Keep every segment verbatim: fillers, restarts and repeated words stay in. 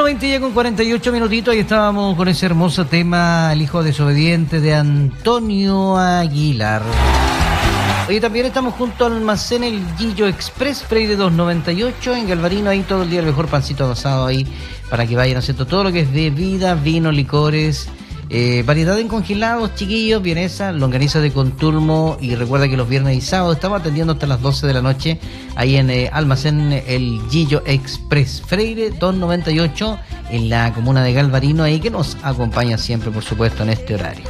veinte ya con cuarenta y ocho minutitos, ahí estábamos con ese hermoso tema, El hijo desobediente de Antonio Aguilar. Hoy también estamos junto al almacén El Gillo Express, Freire doscientos noventa y ocho, en Galvarino, ahí todo el día el mejor pancito asado ahí, para que vayan haciendo todo lo que es bebida, vino, licores, eh, variedad en congelados, chiquillos, vienesa, longaniza de conturmo, y recuerda que los viernes y sábados estamos atendiendo hasta las doce de la noche, ahí en eh, almacén El Gillo Express, Freire doscientos noventa y ocho, en la comuna de Galvarino, ahí que nos acompaña siempre, por supuesto, en este horario.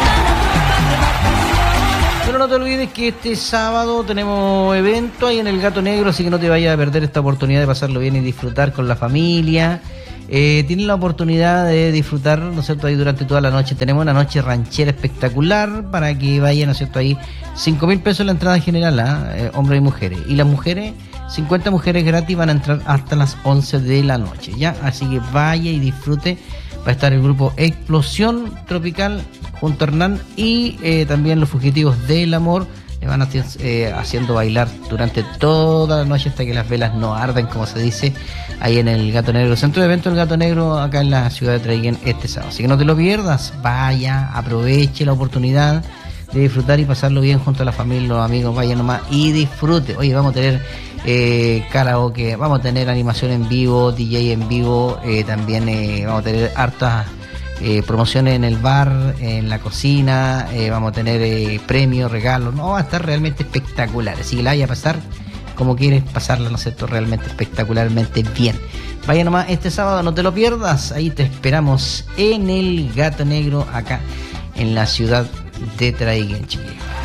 Pero no te olvides que este sábado tenemos evento ahí en el Gato Negro, así que no te vayas a perder esta oportunidad de pasarlo bien y disfrutar con la familia. Eh, tienen la oportunidad de disfrutar, ¿no es cierto?, ahí durante toda la noche. Tenemos una noche ranchera espectacular para que vayan, ¿no es cierto?, ahí cinco mil pesos la entrada general, ¿eh? Eh, hombres y mujeres. Y las mujeres, cincuenta mujeres gratis, van a entrar hasta las once de la noche, ¿ya? Así que vaya y disfrute. Va a estar el grupo Explosión Tropical junto a Hernán y eh, también los Fugitivos del Amor. Le van a, eh, haciendo bailar durante toda la noche hasta que las velas no arden, como se dice, ahí en el Gato Negro, centro de eventos El Gato Negro, acá en la ciudad de Traiguén, este sábado. Así que no te lo pierdas, vaya, aproveche la oportunidad de disfrutar y pasarlo bien junto a la familia, los amigos, vaya nomás y disfrute. Oye, vamos a tener eh, karaoke, vamos a tener animación en vivo, D J en vivo, eh, también eh, vamos a tener hartas Eh, promociones en el bar, en la cocina, eh, vamos a tener eh, premios, regalos, no, va a estar realmente espectacular, así que la vaya a pasar como quieres pasarla, ¿no es cierto?, realmente espectacularmente bien. Vaya nomás este sábado, no te lo pierdas, ahí te esperamos en el Gato Negro, acá en la ciudad de Traiguén, chiquillos.